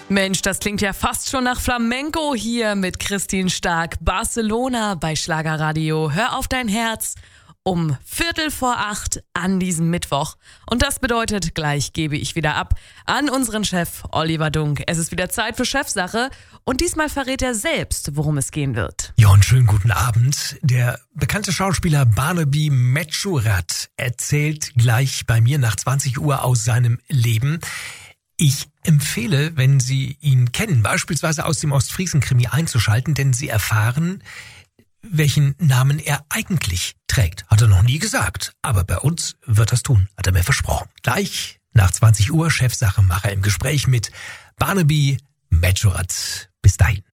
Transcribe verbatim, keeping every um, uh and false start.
Mensch, das klingt ja fast schon nach Flamenco hier mit Christine Stark. Barcelona bei Schlagerradio. Hör auf dein Herz um Viertel vor acht an diesem Mittwoch. Und das bedeutet, gleich gebe ich wieder ab an unseren Chef Oliver Dunk. Es ist wieder Zeit für Chefsache und diesmal verrät er selbst, worum es gehen wird. Ja, und schönen guten Abend. Der bekannte Schauspieler Barnaby Mechurat erzählt gleich bei mir nach zwanzig Uhr aus seinem Leben. Ich empfehle, wenn Sie ihn kennen, beispielsweise aus dem Ostfriesen-Krimi einzuschalten, denn Sie erfahren, welchen Namen er eigentlich trägt. Hat er noch nie gesagt, aber bei uns wird das tun, hat er mir versprochen. Gleich nach zwanzig Uhr Chefsache-Macher im Gespräch mit Barnaby Mechurat. Bis dahin.